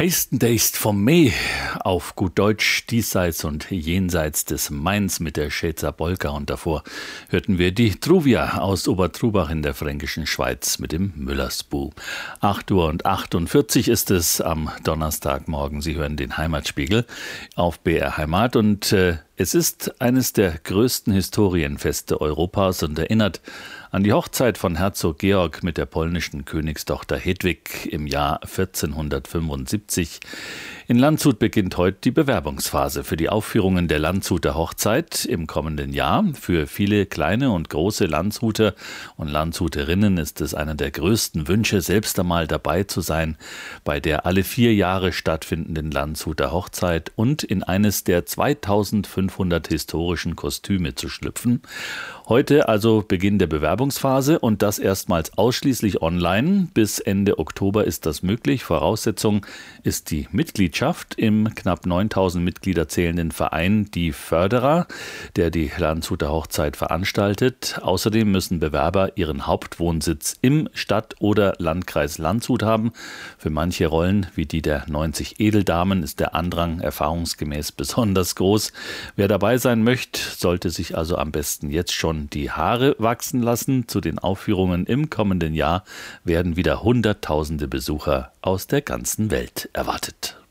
Heistendeist vom Mee, auf gut Deutsch diesseits und jenseits des Mains mit der Schätzer Polka, und davor hörten wir die Truvia aus Obertrubach in der fränkischen Schweiz mit dem Müllersbuh. 8:48 ist es am Donnerstagmorgen. Sie hören den Heimatspiegel auf BR Heimat und es ist eines der größten Historienfeste Europas und erinnert an die Hochzeit von Herzog Georg mit der polnischen Königstochter Hedwig im Jahr 1475. In Landshut beginnt heute die Bewerbungsphase für die Aufführungen der Landshuter Hochzeit im kommenden Jahr. Für viele kleine und große Landshuter und Landshuterinnen ist es einer der größten Wünsche, selbst einmal dabei zu sein bei der alle 4 Jahre stattfindenden Landshuter Hochzeit und in eines der 2500 historischen Kostüme zu schlüpfen. Heute also Beginn der Bewerbungsphase und das erstmals ausschließlich online. Bis Ende Oktober ist das möglich. Voraussetzung ist die Mitgliedschaft im knapp 9000 Mitglieder zählenden Verein Die Förderer, der die Landshuter Hochzeit veranstaltet. Außerdem müssen Bewerber ihren Hauptwohnsitz im Stadt- oder Landkreis Landshut haben. Für manche Rollen, wie die der 90 Edeldamen, ist der Andrang erfahrungsgemäß besonders groß. Wer dabei sein möchte, sollte sich also am besten jetzt schon die Haare wachsen lassen. Zu den Aufführungen im kommenden Jahr werden wieder Hunderttausende Besucher aus der ganzen Welt erwartet.